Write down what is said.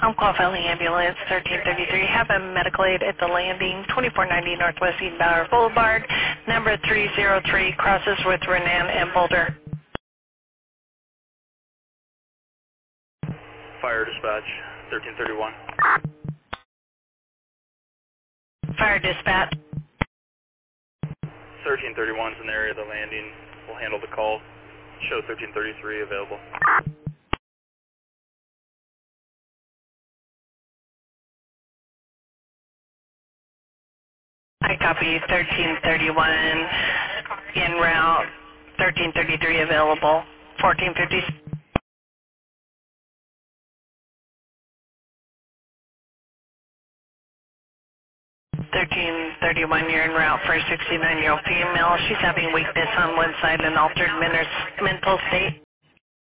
Umpqua Valley Ambulance 1333. Have a medical aid at the landing, 2490 Northwest Eden Bower Boulevard, number 303, crosses with Renan and Boulder. Fire dispatch, 1331. Fire dispatch. 1331's in the area of the landing. We'll handle the call. Show 1333 available. I copy 1331 en route, 1333 available, 1450. 1331, you're en route for a 69-year-old female. She's having weakness on one side and altered mental state.